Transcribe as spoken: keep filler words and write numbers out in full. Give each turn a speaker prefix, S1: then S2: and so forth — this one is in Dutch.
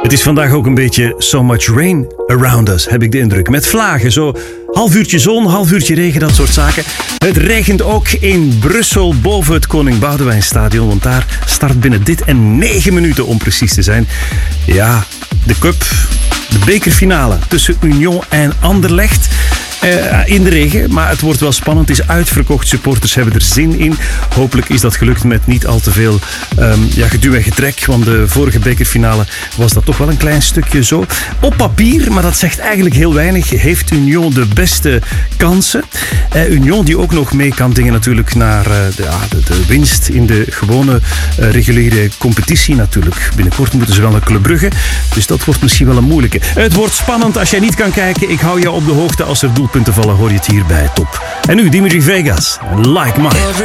S1: Het is vandaag ook een beetje so much rain around us, heb ik de indruk. Met vlagen, zo half uurtje zon, half uurtje regen, dat soort zaken. Het regent ook in Brussel boven het Koning Boudewijnstadion, want daar start binnen dit en negen minuten om precies te zijn. Ja, de cup, de bekerfinale tussen Union en Anderlecht. Uh, in de regen, maar het wordt wel spannend. Het is uitverkocht, supporters hebben er zin in. Hopelijk is dat gelukt met niet al te veel um, ja, geduw en getrek, want de vorige bekerfinale was dat toch wel een klein stukje zo. Op papier, maar dat zegt eigenlijk heel weinig, heeft Union de beste kansen. Uh, Union die ook nog mee kan dingen natuurlijk naar uh, de, uh, de, de winst in de gewone uh, reguliere competitie natuurlijk. Binnenkort moeten ze wel naar Club Brugge, dus dat wordt misschien wel een moeilijke. Het wordt spannend als jij niet kan kijken. Ik hou jou op de hoogte als er doel punten vallen, hoor je het hier bij Top. En nu Dimitri Vegas, Like Mine.